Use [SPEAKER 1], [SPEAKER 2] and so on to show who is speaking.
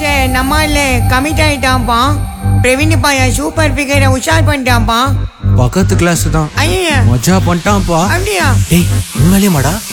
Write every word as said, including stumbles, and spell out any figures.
[SPEAKER 1] சே நம்ம இல்ல கமிட் ஆயிட்டான்ப்பா. பிரவீன் பாயா சூப்பர் ஃபிகரை உஷார் பண்ணிட்டான்ப்பா.
[SPEAKER 2] பக்கத்து கிளாஸ் தான்.
[SPEAKER 1] ஐயா
[SPEAKER 2] மஜா பண்ணிட்டான்ப்பா.
[SPEAKER 1] அப்படியா?
[SPEAKER 2] டேய் உண்மையிலேயே மாடா